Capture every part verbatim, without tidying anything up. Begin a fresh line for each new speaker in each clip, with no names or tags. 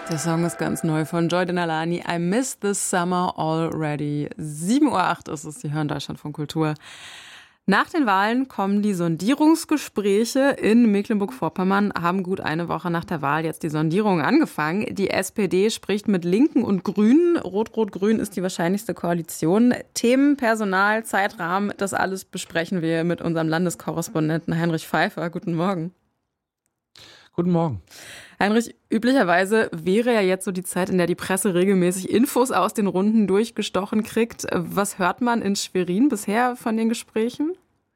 Der Song ist ganz neu von Joy Denalani. I miss this summer already. sieben Uhr acht ist es, Sie hören Deutschlandfunk Kultur. Nach den Wahlen kommen die Sondierungsgespräche in Mecklenburg-Vorpommern, haben gut eine Woche nach der Wahl jetzt die Sondierungen angefangen. Die S P D spricht mit Linken und Grünen. Rot-Rot-Grün ist die wahrscheinlichste Koalition. Themen, Personal, Zeitrahmen, das alles besprechen wir mit unserem Landeskorrespondenten Heinrich Pfeiffer. Guten Morgen.
Guten Morgen.
Heinrich, üblicherweise wäre ja jetzt so die Zeit, in der die Presse regelmäßig Infos aus den Runden durchgestochen kriegt. Was hört man in Schwerin bisher von den Gesprächen?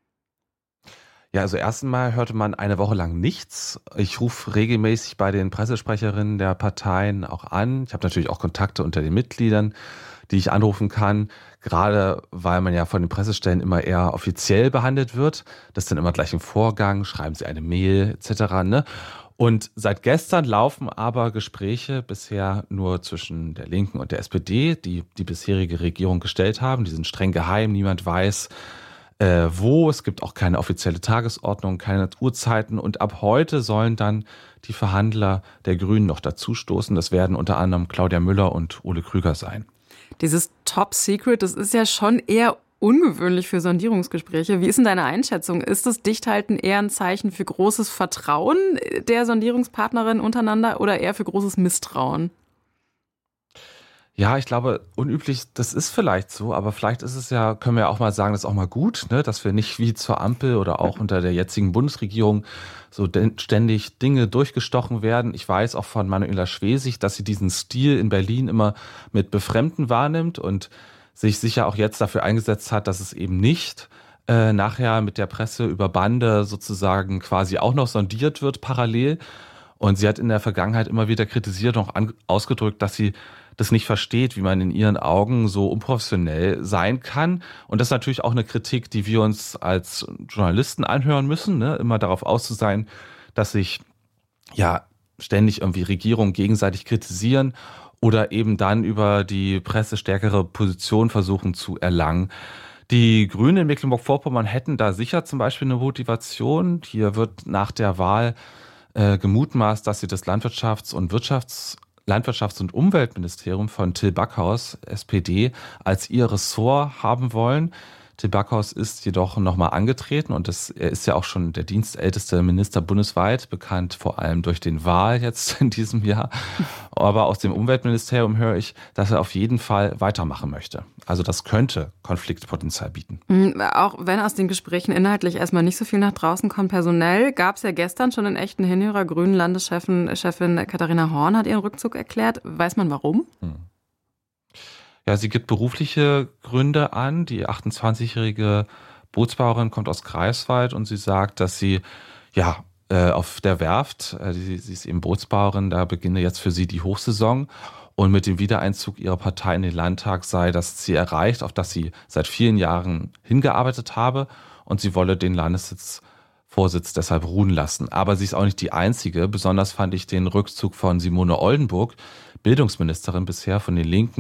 Ja, also erst einmal hörte man eine Woche lang nichts. Ich rufe regelmäßig bei den Pressesprecherinnen der Parteien auch an. Ich habe natürlich auch Kontakte unter den Mitgliedern, die ich anrufen kann. Gerade weil man ja von den Pressestellen immer eher offiziell behandelt wird. Das ist dann immer gleich im Vorgang, schreiben sie eine Mail et cetera. Ne? Und seit gestern laufen aber Gespräche bisher nur zwischen der Linken und der S P D, die die bisherige Regierung gestellt haben. Die sind streng geheim, niemand weiß äh, wo. Es gibt auch keine offizielle Tagesordnung, keine Uhrzeiten. Und ab heute sollen dann die Verhandler der Grünen noch dazustoßen. Das werden unter anderem Claudia Müller und Ole Krüger sein.
Dieses Top Secret, das ist ja schon eher ungewöhnlich für Sondierungsgespräche. Wie ist denn deine Einschätzung? Ist das Dichthalten eher ein Zeichen für großes Vertrauen der Sondierungspartnerinnen untereinander oder eher für großes Misstrauen?
Ja, ich glaube, unüblich, das ist vielleicht so, aber vielleicht ist es ja, können wir ja auch mal sagen, das ist auch mal gut, ne, dass wir nicht wie zur Ampel oder auch unter der jetzigen Bundesregierung so ständig Dinge durchgestochen werden. Ich weiß auch von Manuela Schwesig, dass sie diesen Stil in Berlin immer mit Befremden wahrnimmt und sich sicher auch jetzt dafür eingesetzt hat, dass es eben nicht äh, nachher mit der Presse über Bande sozusagen quasi auch noch sondiert wird parallel. Und sie hat in der Vergangenheit immer wieder kritisiert und auch an, ausgedrückt, dass sie das nicht versteht, wie man in ihren Augen so unprofessionell sein kann. Und das ist natürlich auch eine Kritik, die wir uns als Journalisten anhören müssen, ne? Immer darauf aus zu sein, dass sich ja ständig irgendwie Regierungen gegenseitig kritisieren oder eben dann über die Presse stärkere Position versuchen zu erlangen. Die Grünen in Mecklenburg-Vorpommern hätten da sicher zum Beispiel eine Motivation. Hier wird nach der Wahl äh, gemutmaßt, dass sie das Landwirtschafts- und Wirtschafts- Landwirtschafts- und Umweltministerium von Till Backhaus, S P D, als ihr Ressort haben wollen. Till Backhaus ist jedoch nochmal angetreten und das, er ist ja auch schon der dienstälteste Minister bundesweit, bekannt vor allem durch den Wahl jetzt in diesem Jahr. Aber aus dem Umweltministerium höre ich, dass er auf jeden Fall weitermachen möchte. Also das könnte Konfliktpotenzial bieten.
Auch wenn aus den Gesprächen inhaltlich erstmal nicht so viel nach draußen kommt, personell gab es ja gestern schon einen echten Hinhörer. Grünen Landeschefin Chefin Katharina Horn hat ihren Rückzug erklärt. Weiß man warum? Hm.
Ja, sie gibt berufliche Gründe an. Die achtundzwanzigjährige Bootsbauerin kommt aus Greifswald und sie sagt, dass sie ja auf der Werft, sie, sie ist eben Bootsbauerin, da beginne jetzt für sie die Hochsaison. Und mit dem Wiedereinzug ihrer Partei in den Landtag sei das Ziel erreicht, auf das sie seit vielen Jahren hingearbeitet habe. Und sie wolle den Landessitzvorsitz deshalb ruhen lassen. Aber sie ist auch nicht die Einzige. Besonders fand ich den Rückzug von Simone Oldenburg, Bildungsministerin bisher von den Linken,